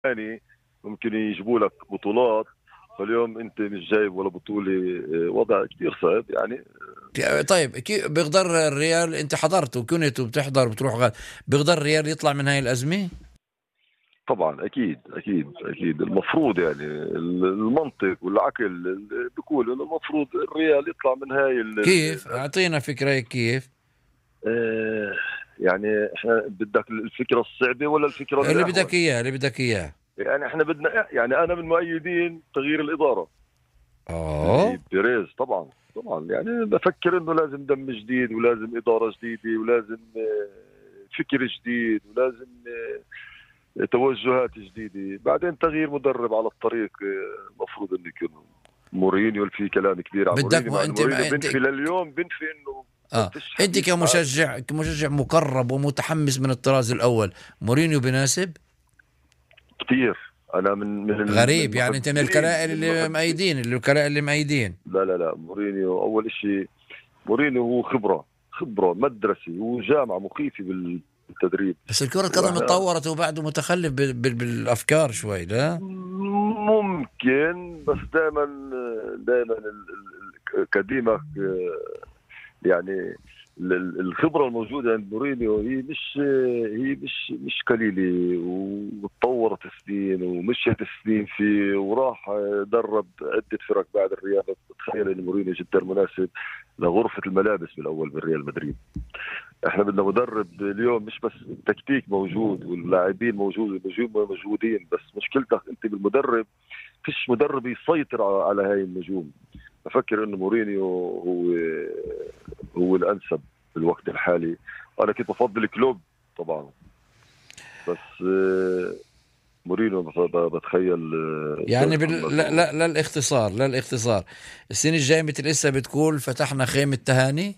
ثاني ممكن يجيبوا لك بطولات. فاليوم انت مش جايب ولا بطولة، وضع كتير صعب يعني. طيب كيف بيقدر الريال، انت حضرت وكنت وبتحضر بتروح بيقدر الريال يطلع من هاي الأزمة؟ طبعا اكيد اكيد اكيد، المفروض يعني المنطق والعقل بيقول انه المفروض الريال يطلع من هاي كيف؟ اعطينا فكرة كيف آه، يعني احنا بدك الفكرة الصعبة ولا الفكرة اللي بدك الاهون؟ اياه، اللي بدك اياه. يعني احنا بدنا، يعني انا من مؤيدين تغيير الادارة اه، اللي بيريز. طبعا طبعا، يعني بفكر انه لازم دم جديد، ولازم اداره جديده، ولازم فكر جديد، ولازم توجهات جديده. بعدين تغيير مدرب على الطريق، المفروض انه يكون مورينيو. في كلام كبير عن بدك مورينيو، ما مع انه انت مورينيو ما انت بنفي لليوم، بنفي انه ما اه فيش انت حديث معاه. كمشجع مقرب ومتحمس من الطراز الاول، مورينيو بناسب؟ كثير. انا من غريب يعني، انت من محبين، الكلائل من اللي محبين. مأيدين، اللي الكلائل اللي مأيدين. لا لا لا، مورينيو اول شيء، مورينيو هو خبره مدرسه وجامعه مخيفه بالتدريب. بس الكرة القدم واحنا اتطورت وبعده متخلف بالافكار شوي، لا؟ ممكن، بس دائما كديمك يعني الخبره الموجوده عند مورينيو هي مش قليله، وتطورت سنين ومشيت سنين فيه، وراح درب عده فرق بعد الريال. بتخيل ان مورينيو جدا مناسب لغرفه الملابس بالاول بالريال مدريد. احنا بدنا مدرب اليوم مش بس التكتيك موجود واللاعبين والنجوم موجودين، بس مشكلتك انت بالمدرب. فيش مدرب يسيطر على هاي النجوم. بفكر انه مورينيو هو الانسب في الوقت الحالي. انا كنت بفضل كلوب طبعا، بس مورينيو بتخيل يعني سير محمد لا لا، لا الاختصار، لا الاختصار. السنة الجاية مثل لسه بتقول فتحنا خيمة تهاني.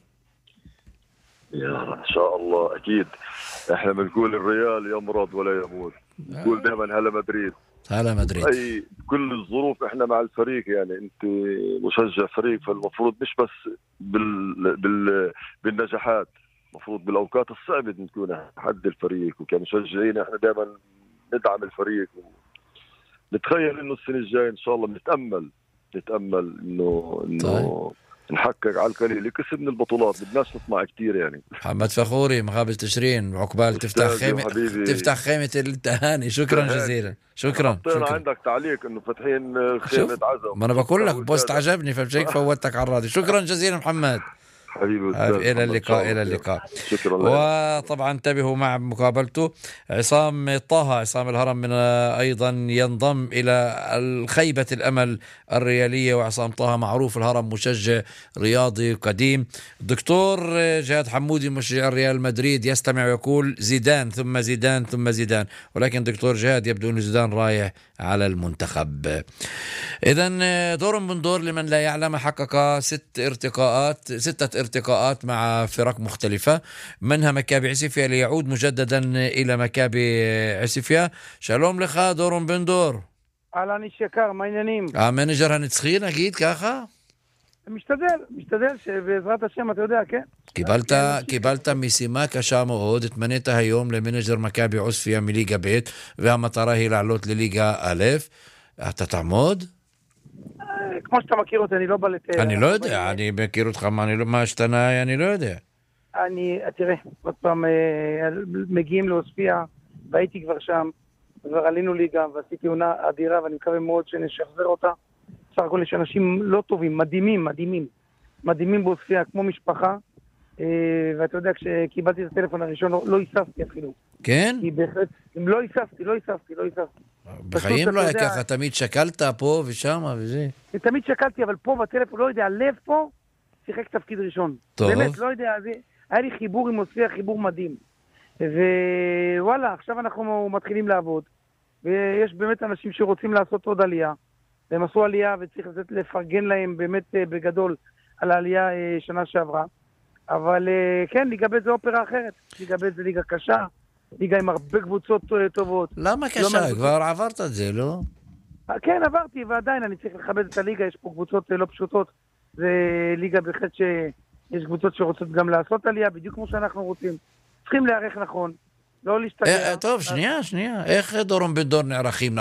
يا ان شاء الله اكيد. احنا بنقول الريال يمرض ولا يموت، بنقول دائما هلا مدريد. هلا مدريد. اي بكل الظروف احنا مع الفريق. يعني انت مشجع فريق، فالمفروض مش بس بالنجاحات، المفروض بالاوقات الصعبه نكون حد الفريق. وكمشجعين احنا دائما ندعم الفريق. نتخيل انه السنه الجايه ان شاء الله نتامل طيب، انه نحقق على القليل اللي كسبنا البطولات. بدناش نطمع كتير يعني. محمد فخوري مقابل تشرين وعقبال تفتح استاذي خيمة، وحبيبي تفتح خيمة التهاني. شكرا تهاني. جزيلا، شكرا حطينا شكرا. عندك تعليق انه فاتحين خيمه شوف، عزا ما انا وبنشوف بقول لك قهوه بوست ساده. عجبني فمشيك فوتك على الراديو. شكرا جزيلا محمد. حبيبي استاذ إلى محمد، ان شاء اللقاء، الله إلى خير. اللقاء. شكرا لك. وطبعا انتبهوا مع مقابلته عصام طه، عصام الهرم من أيضا ينضم إلى الخيبة الأمل الريالية. وعصام طه معروف الهرم مشجع رياضي قديم. الدكتور جهاد حمودي مشجع ريال مدريد يستمع ويقول زيدان ثم زيدان ثم زيدان، ولكن دكتور جهاد يبدو أن زيدان رايح على المنتخب. إذا دور من دور لمن لا يعلم، حقق 6 ارتقاءات مع فرق مختلفة، منها مكابي عسيفيا ليعود مجددا إلى مكابي عسيفيا. שלום לך דורון בן דור. אהלן איש יקר, מה העניינים? המנג'ר הנצחי נגיד ככה? משתדל שבעזרת השם, אתה יודע, כן? קיבלת משימה קשה מאוד, התמנית היום למנג'ר מכבי עוספיא מליגה ב' והמטרה היא לעלות לליגה א'. אתה תעמוד? כמו שאתה מכיר אותי, אני לא בא לתאר. אני לא יודע, אני מכיר אותך, מה השתנה, אני לא יודע. תראה, עוד פעם מגיעים לעוספיא, והייתי כבר שם, כבר עלינו ליגה, ועשיתי עונה אדירה, ואני מקווה מאוד שנשחזר אותה. בסך הכל יש אנשים לא טובים, מדהימים בעוספיא, כמו משפחה, ואתה יודע, כשקיבלתי את הטלפון הראשון, לא היססתי אפילו. כן? כי בהחלט, לא היססתי. בחיים לא היה ככה, תמיד שקלת פה ושם וזה. תמיד שקלתי, אבל פה בטלפון, לא יודע, הלב פה שיחק תפקיד ראשון. טוב. באמת, לא יודע, היה לי חיבור עם עוספיא, חיבור מדהים. ווואלה, עכשיו אנחנו מתחילים לעבוד, ויש באמת אנשים שרוצים לעשות עוד עלייה, והם עשו עלייה וצריך לפרגן להם באמת בגדול על העלייה שנה שעברה. אבל כן, ליגה ב' זה אופרה אחרת. ליגה ב' זה ליגה קשה, ליגה עם הרבה קבוצות טובות. למה קשה? כבר עברת את זה, לא? כן, עברתי, ועדיין אני צריך לכבד את הליגה, יש פה קבוצות לא פשוטות. זה ליגה בהחלט שיש קבוצות שרוצות גם לעשות עלייה, בדיוק כמו שאנחנו רוצים. צריכים להיערך נכון, לא להשתגע. טוב, שנייה. איך דורון בן דור נערכים?